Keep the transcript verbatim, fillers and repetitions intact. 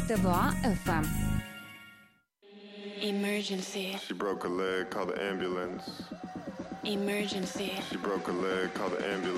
ТВА еф ем. Emergency. She broke her leg, call the ambulance. Emergency. She broke her leg, call the ambulance.